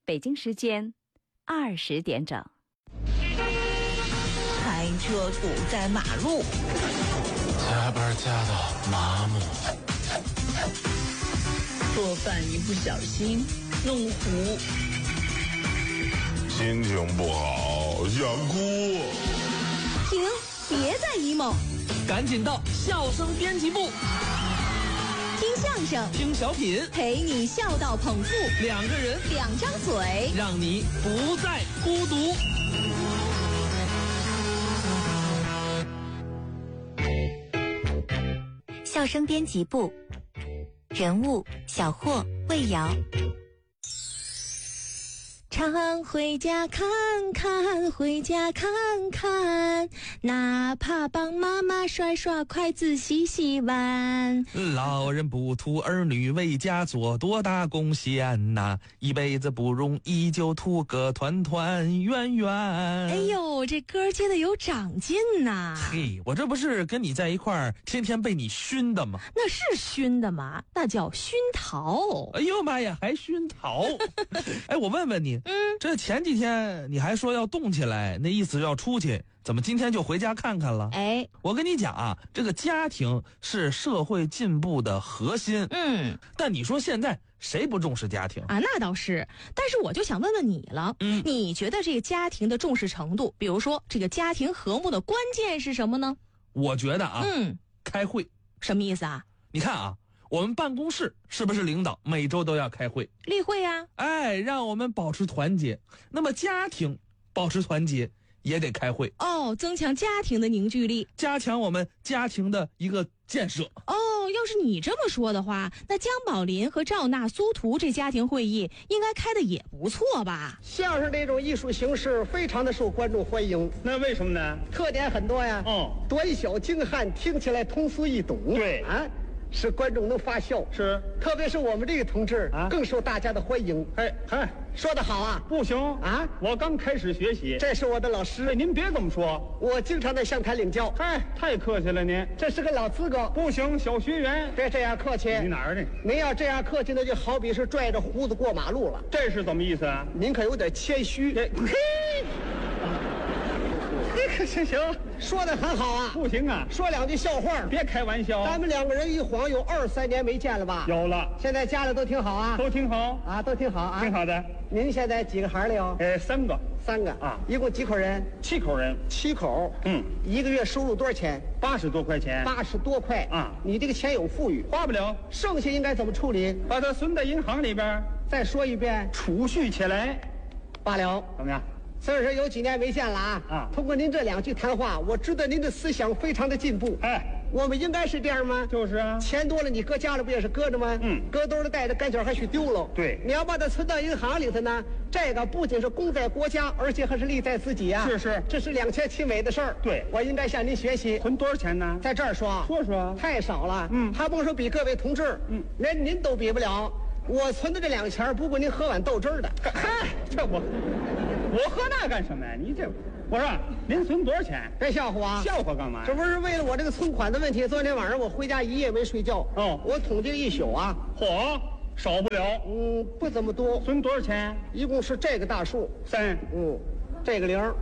北京时间20点整。 开车堵在马路， 加班加到麻木， 做饭一不小心弄糊， 心情不好想哭。 停，别再 emo， 赶紧到笑声编辑部， 听相声， 听小品， 陪你笑到捧腹， 两个人两张嘴， 让你不再孤独。 笑声编辑部，人物小霍、魏瑶。 常回家看看，回家看看，哪怕帮妈妈刷刷筷子、洗洗碗。 老人不图儿女为家做多大贡献呐，一辈子不容易，就图个团团圆圆。 哎呦，这歌接的有长进呐！ 嘿，我这不是跟你在一块儿，天天被你熏的吗？ 那是熏的吗？那叫熏陶。 哎呦妈呀，还熏陶！哎，我问问你，这前几天你还说要动起来，那意思要出去，怎么今天就回家看看了？ 哎， 我跟你讲啊，这个家庭是社会进步的核心。但你说现在谁不重视家庭啊？那倒是，但是我就想问问你了，你觉得这个家庭的重视程度，比如说这个家庭和睦的关键是什么呢？ 我觉得啊，开会。 什么意思啊？ 你看啊，我们办公室是不是领导每周都要开会？ 例会啊。 哎，让我们保持团结。那么家庭保持团结也得开会哦，增强家庭的凝聚力， 加强我们家庭的一个建设。 哦，要是你这么说的话，那姜宝林和赵娜、苏图这家庭会议应该开的也不错吧？ 相声这种艺术形式非常的受观众欢迎， 那为什么呢？ 特点很多呀。短小精悍，听起来通俗易懂。 对啊，使观众能发笑。 是， 特别是我们这个同志啊， 更受大家的欢迎。 嗨， 说得好啊！ 不行啊， 我刚开始学习。 这是我的老师。 您别这么说， 我经常在向台领教。 嗨，太客气了您。 这是个老资格。 不行，小学员。 别这样客气。 你哪儿的？ 您要这样客气，那就好比是拽着胡子过马路了。 这是怎么意思啊？ 您可有点谦虚。行，说的很好啊。 不行啊， 说两句笑话。 别开玩笑。 咱们两个人一晃有23年没见了吧？ 有了。 现在家里都挺好啊？ 都挺好啊，都挺好啊， 挺好的。 您现在几个孩了有 ？3个。 3个啊，一共几口人 ？7口人。 7口。一个月收入多少钱 ？80多块钱。 80多块啊！你这个钱有富裕， 花不了， 剩下应该怎么处理？ 把它存在银行里边。 再说一遍， 储蓄起来。 罢了， 怎么样？ 虽然说有几年没见了啊，通过您这2句谈话，我知道您的思想非常的进步。我们应该是这样吗？ 就是啊， 钱多了你搁家里不也是搁着吗？搁兜里带着，干脆还去丢了。 对， 你要把它存到银行里头呢，这个不仅是功在国家，而且还是利在自己啊。 是， 这是两全其美的事儿。 对， 我应该向您学习。 存多少钱呢？ 在这儿说太少了。还甭说比各位同志，连您都比不了。我存的这2个钱不够您喝碗豆汁儿的。 嗨，这我喝那干什么呀？你这，我说您存多少钱？ 别笑话啊！ 笑话干嘛呀？ 这不是为了我这个存款的问题。昨天晚上我回家一夜没睡觉。我统计了一宿啊。 嚯，少不了。 不怎么多。 存多少钱？ 一共是这个大数 3。 这个0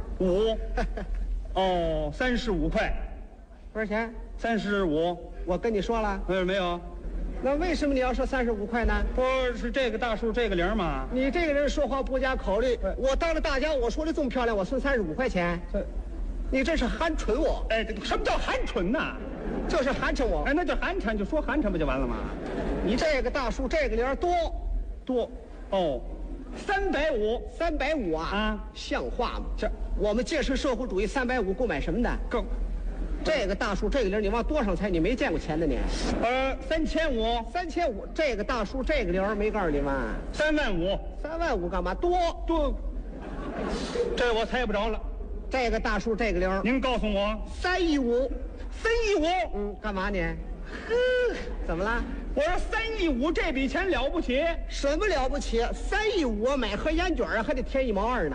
5。35块。 多少钱 ？35。 我跟你说了。 没有。 那为什么你要说35块呢？ 不是这个大数这个0吗？ 你这个人说话不加考虑。我当着大家我说的这么漂亮，我存35块钱。你这是寒碜我。 什么叫寒碜呐？ 就是寒碜我。 那就寒碜，就说寒碜不就完了吗？ 你这个大数这个0多。350啊！像话吗？ 这我们建设社会主义350购买什么的？ 够。 这个大数这个0你往多少猜？你没见过钱的你？3500，这个大数这个0没告诉你吗？35000干嘛？多， 这我猜不着了。 这个大数这个0， 您告诉我 315，干嘛你？怎么了？ 我说315这笔钱了不起。 什么了不起？315买盒烟卷还得添1毛2呢。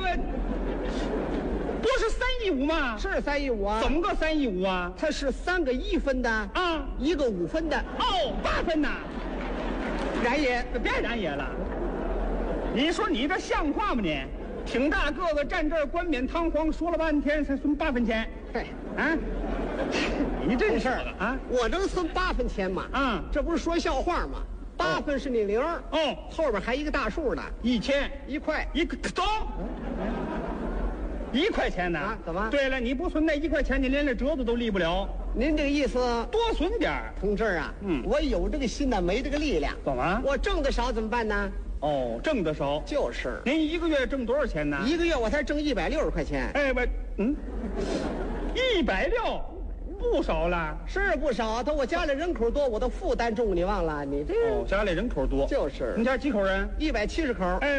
不是315吗？ 是315啊。 怎么个315啊？ 它是3个1分的啊，1个5分的。 8分呐。 然也， 别然也了。 你说你这像话吗你？挺大个子站这儿冠冕堂皇说了半天才存8分钱。 嘿， 啊，你这事儿啊， 我能存8分钱吗？ 啊， 这不是说笑话吗？8分是你零， 哦， 后边还一个大数呢 ，1000、 ，1块。 走。1块钱呢？ 啊，怎么？ 对了，你不存那1块钱，你连这折子都立不了。 您这个意思？ 多存点儿， 同志啊，我有这个心呢，没这个力量。 怎么？ 我挣得少怎么办呢？ 哦，挣得少。 就是。 您1个月挣多少钱呢 ？1个月我才挣160块钱。 哎，160，不少了。 是不少，都我家里人口多，我的负担重，你忘了？你这哦，家里人口多。 就是。 你家几口人 ？170口。 哎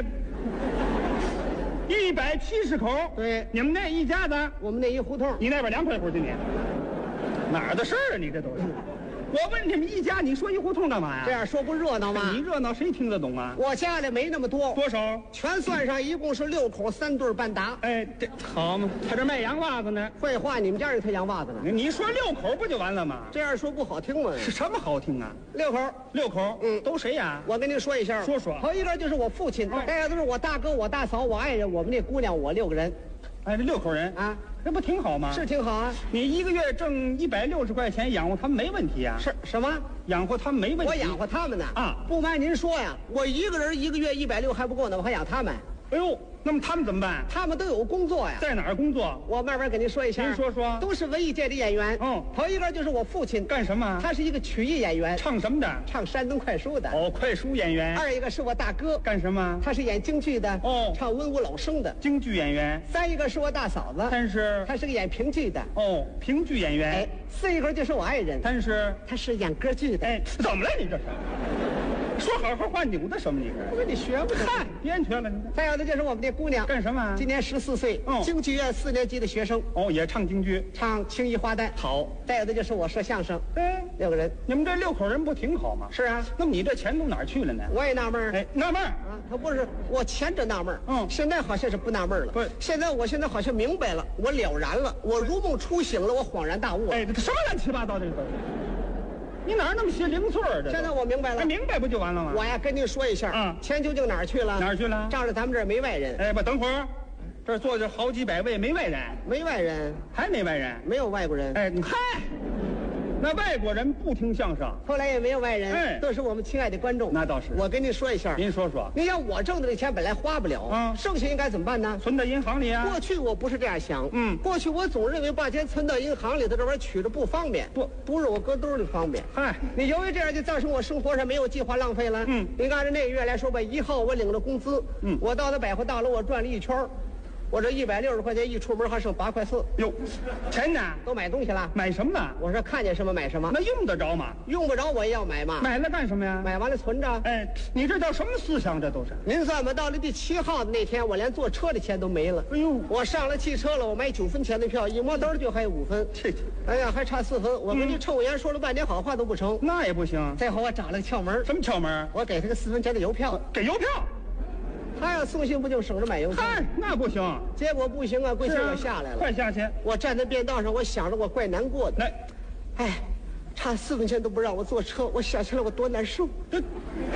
，170口。 对， 你们那一家子， 我们那一胡同。 你那边2块户，今年哪儿的事儿啊？你这都是。我问你们一家，你说一胡同干嘛呀？ 这样说不热闹吗？ 你热闹谁听得懂啊？ 我家里没那么多。 多少？ 全算上一共是6口3对半打。 哎，这好嘛，他这卖洋袜子呢。 废话，你们家人才洋袜子呢。 你说6口不就完了吗？ 这样说不好听吗？ 是什么好听啊 ？6口 ，6口，都谁呀？ 我跟您说一下， 说。 头一个就是我父亲，大家都是我大哥、我大嫂、我爱人，我们那姑娘，我6个人。 哎，这6口人啊， 这不挺好吗？ 是挺好啊。 你1个月挣160块钱，养活他们没问题啊。 是什么？ 养活他们没问题。 我养活他们呢啊！ 不瞒您说呀，我一个人1个月160还不够呢，我还养他们。 哎呦，那么他们怎么办？ 他们都有工作呀。 在哪儿工作？ 我慢慢跟您说一下。 您说说。 都是文艺界的演员。 哦， 头一个就是我父亲。 干什么？ 他是一个曲艺演员。 唱什么的？ 唱山东快书的。 哦，快书演员。 二一个是我大哥。 干什么？ 他是演京剧的。 哦， 唱文武老生的。 京剧演员。 三一个是我大嫂子。她是个演评剧的。 哦，评剧演员。 哎，四一个就是我爱人。他是演歌剧的。 哎，怎么了你这是？说好好话扭的什么你这？ 我跟你学不嗨，编缺了你。 再有的就是我们的姑娘。 干什么？ 今年14岁。京剧院4年级的学生。 哦，也唱京剧， 唱青衣花旦。 好。 再有的就是我说相声。 哎 ，6个人。 你们这6口人不挺好吗？ 是啊。 那么你这钱都哪儿去了呢？ 我也纳闷。 哎，纳闷啊，他不是我前者纳闷。现在好像是不纳闷了。 不， 现在好像明白了，我了然了，我如梦初醒了，我恍然大悟了。 哎，这什么乱七八糟的这都是。你哪儿那么些零碎儿？ 现在我明白了。 明白不就完了吗？ 我呀，跟您说一下，钱究竟哪儿去了？ 哪儿去了？ 仗着咱们这儿没外人。 哎，不，等会儿，这儿坐着好几百位，没外人， 没外人， 还没外人， 没有外国人。 哎，你嗨，那外国人不听相声， 后来也没有外人， 哎， 都是我们亲爱的观众。 那倒是。 我跟您说一下， 您说说。 你像我挣的这钱本来花不了，剩下应该怎么办呢？ 存到银行里啊。 过去我不是这样想，过去我总认为把钱存到银行里头，这玩意儿取着不方便。不是我搁兜里方便。 嗨， 你由于这样就造成我生活上没有计划，浪费了。你按照那个月来说吧，1号我领了工资，我到那百货大楼我转了一圈。我这160块钱一出门还剩8块4。 哟，钱呢？ 都买东西了。 买什么呢？ 我说看见什么买什么。 那用得着吗？ 用不着我也要买嘛。 买了干什么呀？ 买完了存着。 哎，你这叫什么思想？这都是。 您算吧，到了第7号的那天，我连坐车的钱都没了。 哎呦， 我上了汽车了，我买9分钱的票，一摸兜就还有5分。哎呀，还差4分。我跟你乘务员说了半天好话都不成。 那也不行。 最后我找了个窍门。 什么窍门？ 我给他个4分钱的邮票。 给邮票。 他要送信不就省着买邮票？ 嗨，那不行。 结果不行啊，贵气我下来了。 快下去！ 我站在便道上，我想着我怪难过的。 来， 哎，差4分钱都不让我坐车，我想起来我多难受。